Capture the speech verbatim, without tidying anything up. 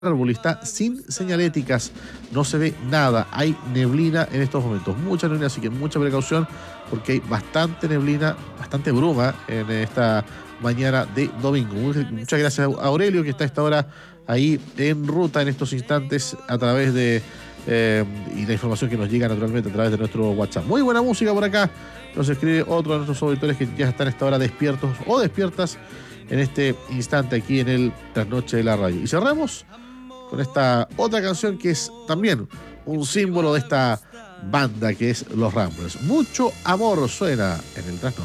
arbolista sin señaléticas, no se ve nada, hay neblina en estos momentos, mucha neblina, así que mucha precaución porque hay bastante neblina, bastante bruma en esta mañana de domingo. Muchas gracias a Aurelio, que está a esta hora ahí en ruta en estos instantes a través de eh, y la información que nos llega naturalmente a través de nuestro WhatsApp. Muy buena música por acá, nos escribe otro de nuestros auditores que ya están a esta hora despiertos o despiertas en este instante aquí en el Trasnoche de la Radio. Y cerramos con esta otra canción que es también un símbolo de esta banda que es Los Ramblers. Mucho amor suena en el Trasnoche.